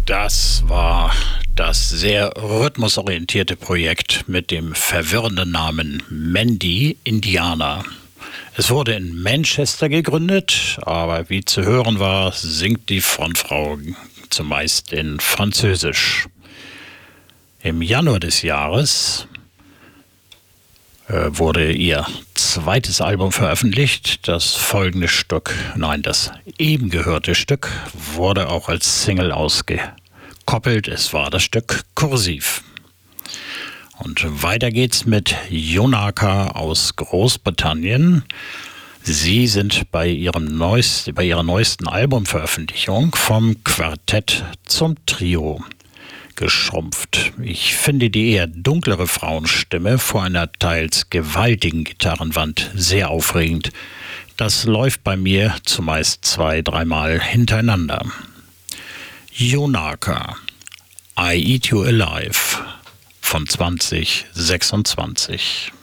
Das war das sehr rhythmusorientierte Projekt mit dem verwirrenden Namen Mandy Indiana. Es wurde in Manchester gegründet, aber wie zu hören war, singt die Frontfrau zumeist in Französisch. Im Januar des Jahres wurde ihr zweites Album veröffentlicht. Das eben gehörte Stück wurde auch als Single ausgekoppelt. Es war das Stück Kursiv. Und weiter geht's mit Yonaka aus Großbritannien. Sie sind bei ihrer neuesten Albumveröffentlichung vom Quartett zum Trio geschrumpft. Ich finde die eher dunklere Frauenstimme vor einer teils gewaltigen Gitarrenwand sehr aufregend. Das läuft bei mir zumeist 2-3 Mal hintereinander. Yonaka, I Eat You Alive von 2026.